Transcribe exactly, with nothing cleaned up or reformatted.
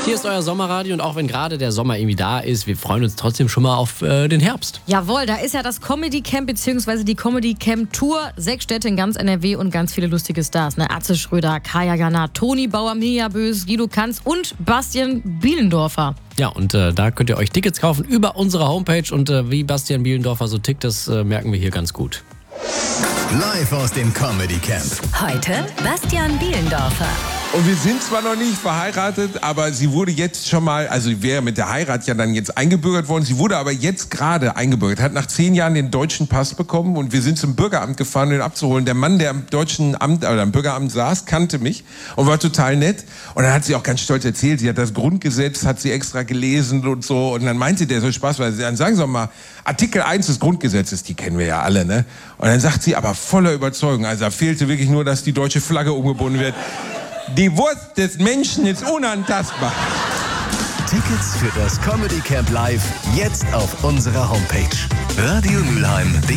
Hier ist euer Sommerradio und auch wenn gerade der Sommer irgendwie da ist, wir freuen uns trotzdem schon mal auf äh, den Herbst. Jawohl, da ist ja das Comedy Camp bzw. die Comedy Camp Tour. Sechs Städte in ganz N R W und ganz viele lustige Stars. Ne? Atze Schröder, Kaya Jana, Toni Bauer, Mirja Bös, Guido Kanz und Bastian Bielendorfer. Ja, und äh, da könnt ihr euch Tickets kaufen über unsere Homepage und äh, wie Bastian Bielendorfer so tickt, das äh, merken wir hier ganz gut. Live aus dem Comedy Camp. Heute Bastian Bielendorfer. Und wir sind zwar noch nicht verheiratet, aber sie wurde jetzt schon mal, also wäre mit der Heirat ja dann jetzt eingebürgert worden. Sie wurde aber jetzt gerade eingebürgert, hat nach zehn Jahren den deutschen Pass bekommen und wir sind zum Bürgeramt gefahren, um ihn abzuholen. Der Mann, der am deutschen Amt, oder am Bürgeramt saß, kannte mich und war total nett. Und dann hat sie auch ganz stolz erzählt, sie hat das Grundgesetz, hat sie extra gelesen und so. Und dann meinte der so Spaß, weil sie dann sagen Sie doch mal, Artikel eins des Grundgesetzes, die kennen wir ja alle, ne? Und dann sagt sie aber voller Überzeugung, also da fehlte wirklich nur, dass die deutsche Flagge umgebunden wird. Die Wurst des Menschen ist unantastbar. Tickets für das Comedy Camp Live jetzt auf unserer Homepage radio mülheim punkt de.